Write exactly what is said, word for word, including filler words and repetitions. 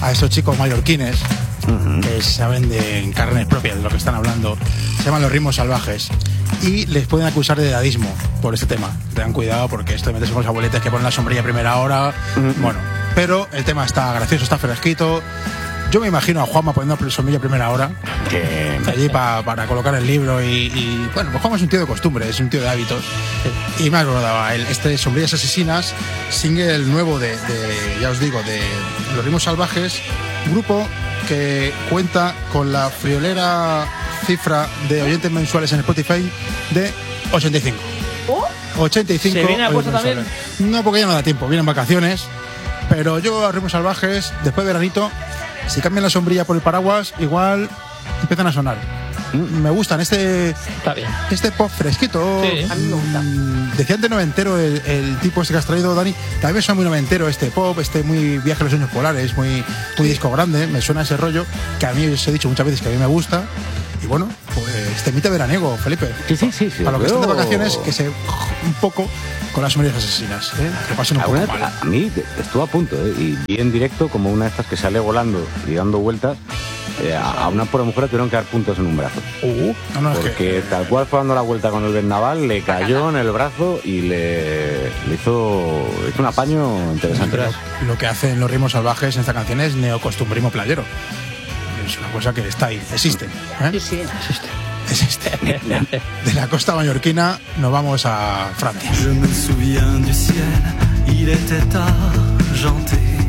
a estos chicos mallorquines uh-huh. que saben de en carnes propias de lo que están hablando. Se llaman Los Ritmos Salvajes y les pueden acusar de edadismo por este tema. Tengan cuidado porque esto de meterse con los abueletes que ponen la sombrilla a primera hora, uh-huh. bueno, pero el tema está gracioso, está fresquito. Yo me imagino a Juanma poniendo la sombrilla a primera hora que... allí pa, para colocar el libro y, y bueno, pues Juanma es un tío de costumbre, es un tío de hábitos y me acordaba el, este Sombrillas Asesinas, single nuevo de, de, ya os digo, de Los Ritmos Salvajes, grupo que cuenta con la friolera cifra de oyentes mensuales en Spotify de ochenta y cinco. ¿Oh? ochenta y cinco. ¿Se viene a puesto también? No, porque ya no da tiempo, vienen vacaciones, pero yo a Los Ritmos Salvajes, después de veranito, si cambian la sombrilla por el paraguas, igual empiezan a sonar. Mm. Me gustan este Está bien. este pop fresquito. Sí, a mí me gusta. Mm, decía antes noventero el, el tipo este que has traído, Dani. También me suena muy noventero este pop, este muy viaje a los sueños polares, muy, muy disco grande. Me suena ese rollo que a mí os he dicho muchas veces que a mí me gusta. Y bueno, pues temita veraniego, Felipe. Sí, sí, sí. sí Para los que pero... están de vacaciones, que se un poco con las sombrillas asesinas, ¿eh? Que pasen un poco Alguna, mal. a, a mí estuvo a punto, ¿eh? Y vi en directo como una de estas que sale volando y dando vueltas. Eh, a, a una pobre mujer tuvieron que dar puntos en un brazo. Uh, no, no, porque es que... tal cual fue dando la vuelta con el vendaval, le cayó en el brazo y le, le hizo, hizo un apaño interesante. Lo, lo que hacen Los Ritmos Salvajes en esta canción es neocostumbrismo playero. Es una cosa que está ahí, existe. ¿eh? Sí, sí, existe. Existe. De la costa mallorquina nos vamos a Francia. Je me souviens du ciel, il était argenté.